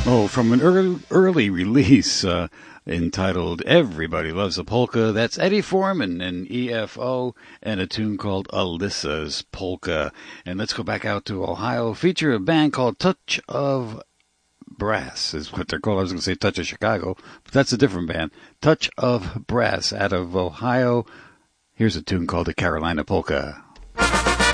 Oh, from an early release entitled Everybody Loves a Polka. That's Eddie Foreman and EFO and a tune called Alyssa's Polka. And let's go back out to Ohio. Feature a band called Touch of Brass is what they're called. I was going to say Touch of Chicago, but that's a different band. Touch of Brass out of Ohio. Here's a tune called the Carolina Polka.